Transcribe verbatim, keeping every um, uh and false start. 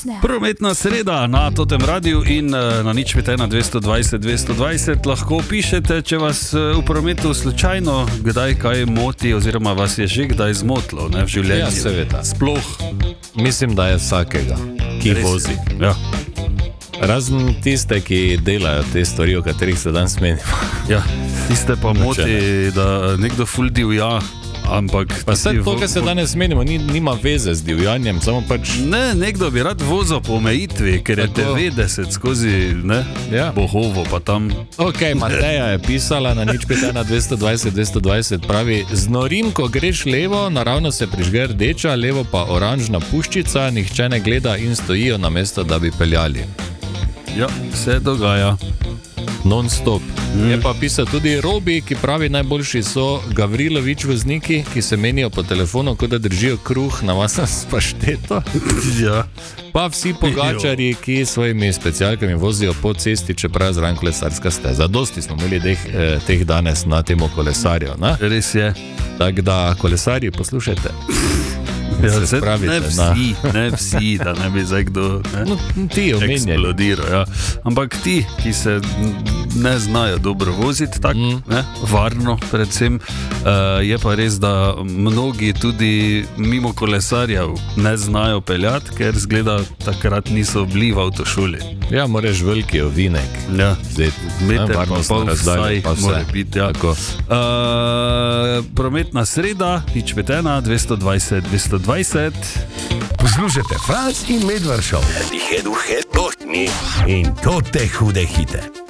Prometna sreda na totem radiju in na nič pet ena dvesto dvajset dvesto dvajset lahko pišete, če vas v prometu slučajno kdaj kaj moti oziroma vas je že kdaj zmotilo, ne, v življenju. Ja, seveda. Sploh. Mislim, da je vsakega, ki Res vozi. Ja. Razen tiste, ki delajo te stvari, o katerih se danes menimo. Ja, tiste pa moti, da nekdo ful divja. Ampak pa vse to, kar se danes menimo, ni, nima veze z divjanjem, samo pač... Ne, nekdo bi rad vozil po omejitvi, ker je Tako. devetdeset skozi, ne, Ja. Bohovo pa tam. Ok, Mateja je pisala na nič pet ena dvesto dvajset dvesto dvajset, pravi, znorim, ko greš levo, naravno se prižge rdeča, levo pa oranžna puščica, nihče ne gleda in stojijo na mesto, da bi peljali. Ja, se dogaja. Non-stop. Mm. Je pa pisal tudi Robi, ki pravi, najboljši so Gavrilovič vozniki, ki se menijo po telefonu, kot da držijo kruh na vas s pašteto. Ja. Pa vsi pogačarji, ki s svojimi specialkami vozijo po cesti, čeprav je zraven kolesarska steza. Dosti smo imeli teh, eh, teh danes na temo kolesarjev. Na? Res je. Tako da, kolesarji, poslušajte. Ja, Se se spravite ne vsi, ne vsi, da ne bi zdaj kdo ne, No, ti omenjali. eksplodiral. Ja. Ampak ti, ki se ne znajo dobro voziti, tak, Mm. ne, varno predvsem, uh, je pa res, da mnogi tudi mimo kolesarjev ne znajo peljati, ker zgleda takrat niso bili v avtošoli. Ja, moraš veliki ovinek. Ja. Zdaj, Meter pa varnostno pol razdaljo, vsaj pa vse. mora biti. Ja. Tako. Uh, prometna sreda, nič pet ena dvesto dvajset dvesto dvajset. Poslušajte Franc in Medvard Show. Tihe duhe, tohtni. In to te hude hite.